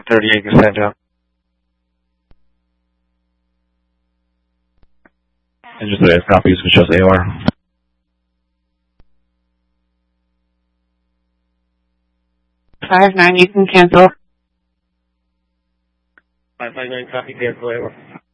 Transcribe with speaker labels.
Speaker 1: 38 can stand down.
Speaker 2: Engine 38 copies, we shows AOR.
Speaker 3: 5-9, you can cancel.
Speaker 1: 559 copy, cancel AOR.